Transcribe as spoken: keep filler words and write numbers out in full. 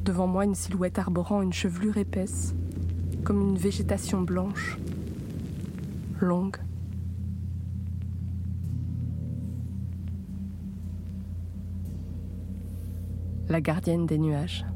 Devant moi, une silhouette arborant une chevelure épaisse, comme une végétation blanche, longue. La gardienne des nuages.